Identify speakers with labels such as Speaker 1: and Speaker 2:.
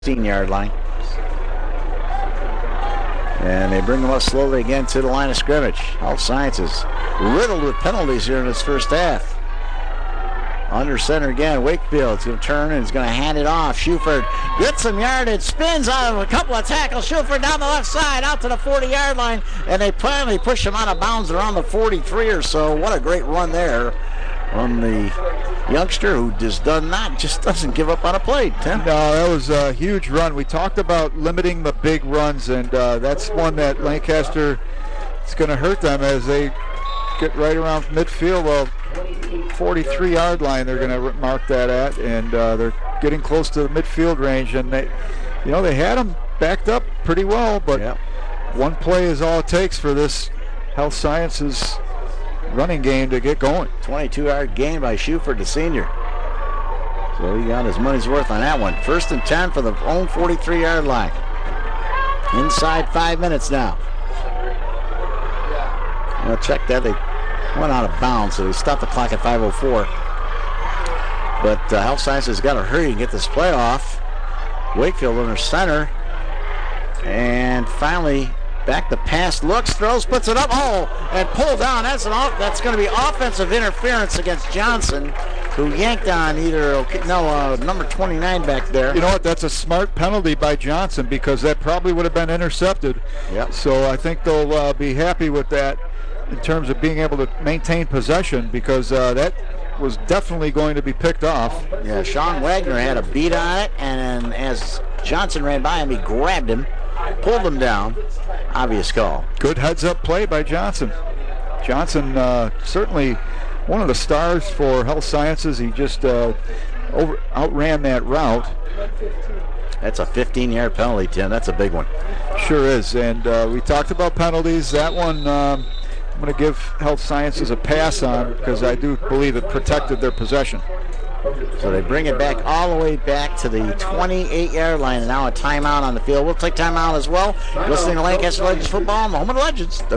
Speaker 1: 16-yard line. And they bring them up slowly again to the line of scrimmage. Health Sciences riddled with penalties here in this first half. Under center again, Wakefield's going to turn and is going to hand it off. Schuford gets some yardage, spins out of a couple of tackles. Schuford down the left side, out to the 40-yard line, and they finally push him out of bounds around the 43 or so. What a great run there from the youngster who just doesn't give up on a play. Tim?
Speaker 2: No, that was a huge run. We talked about limiting the big runs, and that's one that Lancaster is going to hurt them as they get right around midfield. Well, 43-yard line they're going to mark that at, and they're getting close to the midfield range, and they had them backed up pretty well, but one play is all it takes for this Health Sciences running game to get going.
Speaker 1: 22-yard gain by Schuford, the senior. So he got his money's worth on that one. 1st and 10 for the own 43-yard line. Inside 5 minutes now. Check that. They went out of bounds, so they stopped the clock at 5:04. But Health Sciences got to hurry and get this play off. Wakefield under center. And finally, back to pass, looks, throws, puts it up, and pulled down. That's going to be offensive interference against Johnson, who yanked on number 29 back there.
Speaker 2: You know what? That's a smart penalty by Johnson because that probably would have been intercepted.
Speaker 1: Yep.
Speaker 2: So I think they'll be happy with that in terms of being able to maintain possession because that was definitely going to be picked off.
Speaker 1: Yeah, Sean Wagner had a beat on it, and then as Johnson ran by him, he grabbed him, pulled him down. Obvious call.
Speaker 2: Good heads-up play by Johnson. Johnson certainly one of the stars for Health Sciences. He just outran that route.
Speaker 1: That's a 15-yard penalty, Tim. That's a big one.
Speaker 2: Sure is. And we talked about penalties. That one I'm going to give Health Sciences a pass on because I do believe it protected their possession.
Speaker 1: So they bring it back all the way back to the 28-yard line, and now a timeout on the field. We'll take timeout as well. Listening to Lancaster Legends football on the home of the Legends.